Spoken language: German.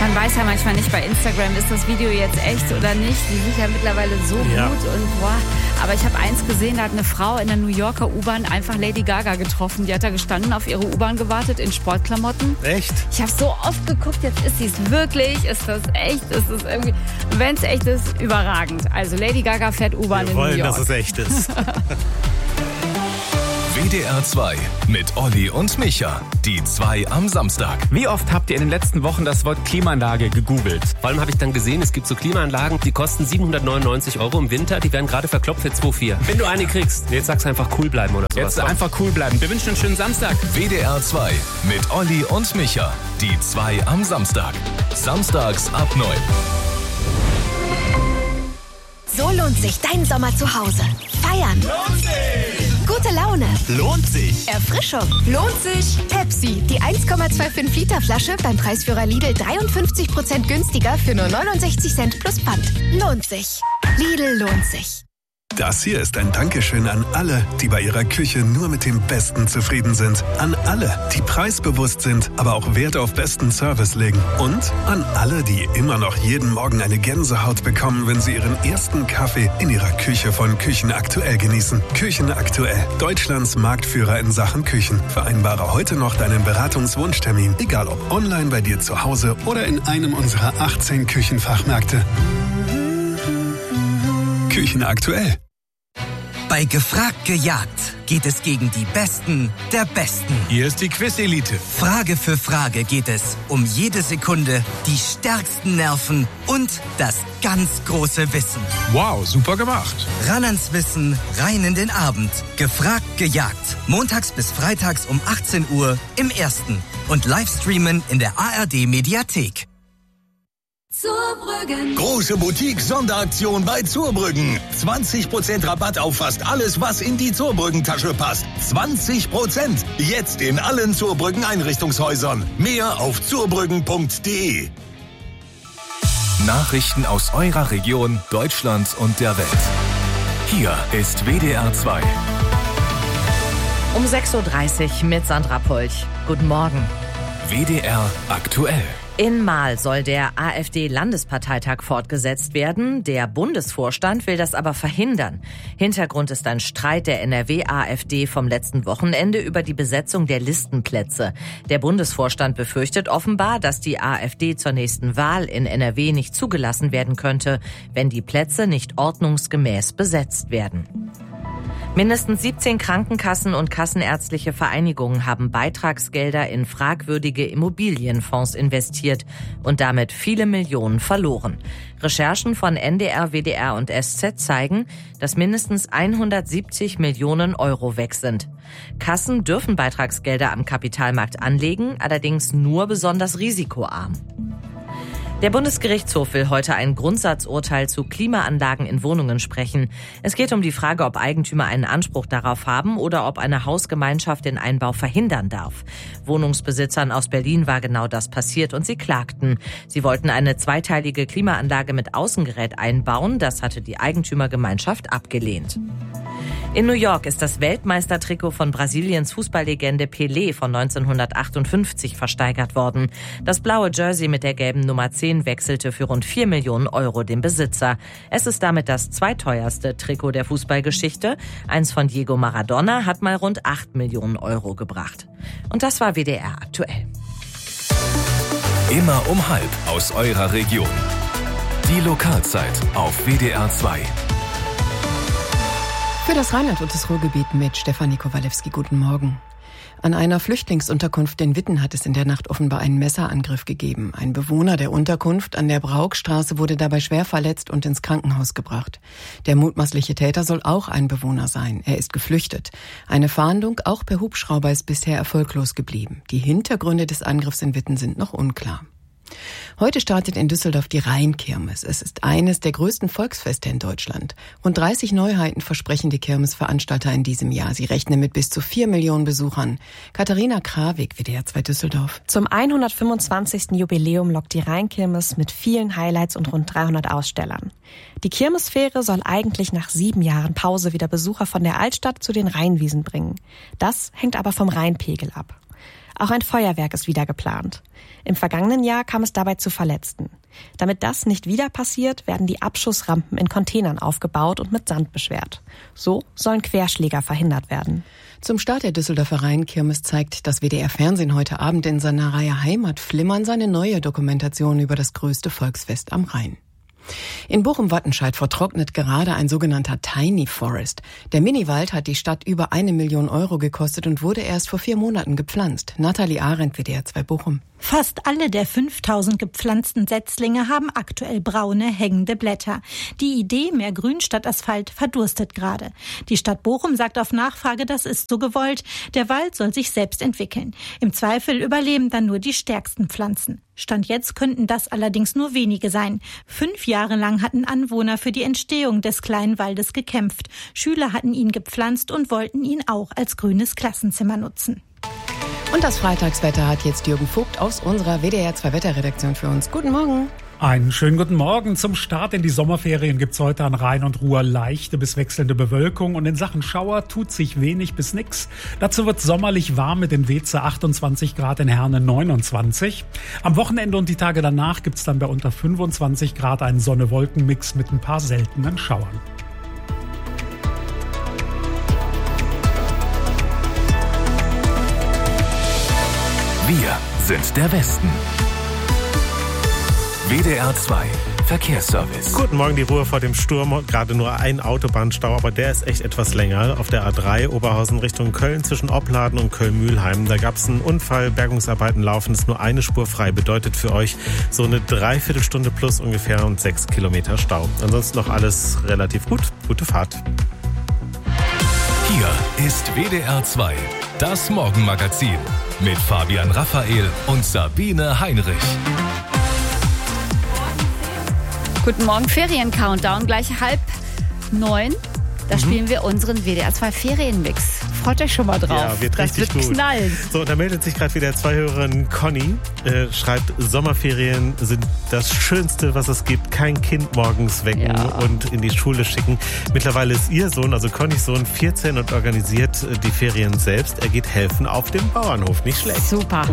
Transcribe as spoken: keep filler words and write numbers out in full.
Man weiß ja manchmal nicht bei Instagram, ist das Video jetzt echt oder nicht. Die sind ja mittlerweile so ja. gut und boah. Aber ich habe eins gesehen, da hat eine Frau in der New Yorker U-Bahn einfach Lady Gaga getroffen. Die hat da gestanden, auf ihre U-Bahn gewartet in Sportklamotten. Echt? Ich habe so oft geguckt, jetzt ist sie es wirklich, ist das echt, ist das irgendwie, wenn es echt ist, überragend. Also Lady Gaga fährt U-Bahn in New York. Wir wollen, dass es echt ist. W D R zwei mit Olli und Micha. Die zwei am Samstag. Wie oft habt ihr in den letzten Wochen das Wort Klimaanlage gegoogelt? Vor allem habe ich dann gesehen, es gibt so Klimaanlagen, die kosten siebenhundertneunundneunzig Euro im Winter. Die werden gerade verkloppt für zwei Komma vier. Wenn du eine kriegst, jetzt sagst du einfach cool bleiben oder sowas. Jetzt einfach cool bleiben. Wir wünschen einen schönen Samstag. W D R zwei mit Olli und Micha. Die zwei am Samstag. Samstags ab neun. So lohnt sich dein Sommer zu Hause. Feiern. Lohnt sich. Gute Laune. Lohnt sich. Erfrischung. Lohnt sich. Pepsi. Die eins Komma fünfundzwanzig Liter Flasche beim Preisführer Lidl dreiundfünfzig Prozent günstiger für nur neunundsechzig Cent plus Pfand. Lohnt sich. Lidl lohnt sich. Das hier ist ein Dankeschön an alle, die bei ihrer Küche nur mit dem Besten zufrieden sind. An alle, die preisbewusst sind, aber auch Wert auf besten Service legen. Und an alle, die immer noch jeden Morgen eine Gänsehaut bekommen, wenn sie ihren ersten Kaffee in ihrer Küche von Küchen Aktuell genießen. Küchen Aktuell, Deutschlands Marktführer in Sachen Küchen. Vereinbare heute noch deinen Beratungswunschtermin, egal ob online bei dir zu Hause oder in einem unserer achtzehn Küchenfachmärkte. Küchen Aktuell. Bei Gefragt gejagt geht es gegen die Besten der Besten. Hier ist die Quiz-Elite. Frage für Frage geht es um jede Sekunde, die stärksten Nerven und das ganz große Wissen. Wow, super gemacht. Ran ans Wissen, rein in den Abend. Gefragt gejagt. Montags bis freitags um achtzehn Uhr im Ersten. Und Livestreamen in der A R D-Mediathek. Zurbrüggen. Große Boutique-Sonderaktion bei Zurbrüggen. zwanzig Prozent Rabatt auf fast alles, was in die Zurbrüggen-Tasche passt. zwanzig Prozent. Jetzt in allen Zurbrüggen-Einrichtungshäusern. Mehr auf zurbrüggen punkt de. Nachrichten aus eurer Region, Deutschland und der Welt. Hier ist W D R zwei. Um sechs Uhr dreißig mit Sandra Polch. Guten Morgen. W D R aktuell. In Marl soll der AfD-Landesparteitag fortgesetzt werden. Der Bundesvorstand will das aber verhindern. Hintergrund ist ein Streit der N R W-AfD vom letzten Wochenende über die Besetzung der Listenplätze. Der Bundesvorstand befürchtet offenbar, dass die AfD zur nächsten Wahl in N R W nicht zugelassen werden könnte, wenn die Plätze nicht ordnungsgemäß besetzt werden. Mindestens siebzehn Krankenkassen und kassenärztliche Vereinigungen haben Beitragsgelder in fragwürdige Immobilienfonds investiert und damit viele Millionen verloren. Recherchen von N D R, W D R und S Z zeigen, dass mindestens hundertsiebzig Millionen Euro weg sind. Kassen dürfen Beitragsgelder am Kapitalmarkt anlegen, allerdings nur besonders risikoarm. Der Bundesgerichtshof will heute ein Grundsatzurteil zu Klimaanlagen in Wohnungen sprechen. Es geht um die Frage, ob Eigentümer einen Anspruch darauf haben oder ob eine Hausgemeinschaft den Einbau verhindern darf. Wohnungsbesitzern aus Berlin war genau das passiert und sie klagten. Sie wollten eine zweiteilige Klimaanlage mit Außengerät einbauen. Das hatte die Eigentümergemeinschaft abgelehnt. In New York ist das Weltmeistertrikot von Brasiliens Fußballlegende Pelé von neunzehnhundertachtundfünfzig versteigert worden. Das blaue Jersey mit der gelben Nummer zehn wechselte für rund vier Millionen Euro den Besitzer. Es ist damit das zweiteuerste Trikot der Fußballgeschichte. Eins von Diego Maradona hat mal rund acht Millionen Euro gebracht. Und das war W D R aktuell. Immer um halb aus eurer Region. Die Lokalzeit auf W D R zwei. Für das Rheinland und das Ruhrgebiet mit Stefanie Kowalewski. Guten Morgen. An einer Flüchtlingsunterkunft in Witten hat es in der Nacht offenbar einen Messerangriff gegeben. Ein Bewohner der Unterkunft an der Braukstraße wurde dabei schwer verletzt und ins Krankenhaus gebracht. Der mutmaßliche Täter soll auch ein Bewohner sein. Er ist geflüchtet. Eine Fahndung, auch per Hubschrauber, ist bisher erfolglos geblieben. Die Hintergründe des Angriffs in Witten sind noch unklar. Heute startet in Düsseldorf die Rheinkirmes. Es ist eines der größten Volksfeste in Deutschland. Rund dreißig Neuheiten versprechen die Kirmesveranstalter in diesem Jahr. Sie rechnen mit bis zu vier Millionen Besuchern. Katharina Krawig, W D R zwei Düsseldorf. Zum hundertfünfundzwanzigsten Jubiläum lockt die Rheinkirmes mit vielen Highlights und rund dreihundert Ausstellern. Die Kirmesfähre soll eigentlich nach sieben Jahren Pause wieder Besucher von der Altstadt zu den Rheinwiesen bringen. Das hängt aber vom Rheinpegel ab. Auch ein Feuerwerk ist wieder geplant. Im vergangenen Jahr kam es dabei zu Verletzten. Damit das nicht wieder passiert, werden die Abschussrampen in Containern aufgebaut und mit Sand beschwert. So sollen Querschläger verhindert werden. Zum Start der Düsseldorfer Rheinkirmes zeigt das W D R Fernsehen heute Abend in seiner Reihe Heimatflimmern seine neue Dokumentation über das größte Volksfest am Rhein. In Bochum-Wattenscheid vertrocknet gerade ein sogenannter Tiny Forest. Der Miniwald hat die Stadt über eine Million Euro gekostet und wurde erst vor vier Monaten gepflanzt. Nathalie Arendt, W D R zwei Bochum. Fast alle der fünftausend gepflanzten Setzlinge haben aktuell braune, hängende Blätter. Die Idee, mehr Grün statt Asphalt, verdurstet gerade. Die Stadt Bochum sagt auf Nachfrage, das ist so gewollt. Der Wald soll sich selbst entwickeln. Im Zweifel überleben dann nur die stärksten Pflanzen. Stand jetzt könnten das allerdings nur wenige sein. Fünf Jahre lang hatten Anwohner für die Entstehung des kleinen Waldes gekämpft. Schüler hatten ihn gepflanzt und wollten ihn auch als grünes Klassenzimmer nutzen. Und das Freitagswetter hat jetzt Jürgen Vogt aus unserer W D R zwei Wetterredaktion für uns. Guten Morgen. Einen schönen guten Morgen. Zum Start in die Sommerferien gibt's heute an Rhein und Ruhr leichte bis wechselnde Bewölkung und in Sachen Schauer tut sich wenig bis nix. Dazu wird sommerlich warm mit in Weeze achtundzwanzig Grad, in Herne neunundzwanzig. Am Wochenende und die Tage danach gibt's dann bei unter fünfundzwanzig Grad einen Sonne-Wolken-Mix mit ein paar seltenen Schauern. Wir sind der Westen. W D R zwei Verkehrsservice. Guten Morgen, die Ruhe vor dem Sturm. Gerade nur ein Autobahnstau, aber der ist echt etwas länger. Auf der A drei Oberhausen Richtung Köln zwischen Opladen und Köln-Mühlheim. Da gab es einen Unfall, Bergungsarbeiten laufen, ist nur eine Spur frei. Bedeutet für euch so eine Dreiviertelstunde plus ungefähr und sechs Kilometer Stau. Ansonsten noch alles relativ gut. Gute Fahrt. Hier ist W D R zwei, das Morgenmagazin mit Fabian Raphael und Sabine Heinrich. Guten Morgen, Ferien-Countdown, gleich halb neun. Da Mhm. spielen wir unseren W D R zwei Ferienmix. Freut euch schon mal drauf. Ja, wird das richtig wird gut. knallen. So, da meldet sich gerade wieder zwei Hörerin. Conny äh, schreibt, Sommerferien sind das Schönste, was es gibt. Kein Kind morgens wecken Ja. und in die Schule schicken. Mittlerweile ist ihr Sohn, also Connys Sohn, vierzehn und organisiert äh, die Ferien selbst. Er geht helfen auf dem Bauernhof. Nicht schlecht. Super.